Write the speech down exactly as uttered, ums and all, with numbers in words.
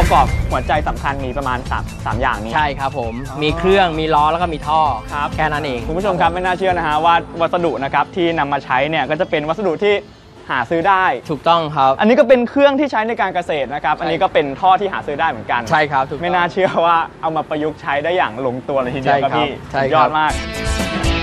ประกอบหัวใจสำคัญมีประมาณ3 3อย่างนี้ใช่ครับผมมีเครื่องมีล้อแล้วก็มีท่อครับแค่นั้นเองคุณผู้ชมครับไม่น่าเชื่อนะฮะว่าวัสดุนะครับที่นำมาใช้เนี่ยก็จะเป็นวัสดุที่หาซื้อได้ถูกต้องครับอันนี้ก็เป็นเครื่องที่ใช้ในการเกษตรนะครับอันนี้ก็เป็นท่อที่หาซื้อได้เหมือนกันใช่ครับถูกต้องไม่น่าเชื่อว่าเอามาประยุกต์ใช้ได้อย่างลงตัวเลยทีเดียวครับพี่ใช่ครับยอดมาก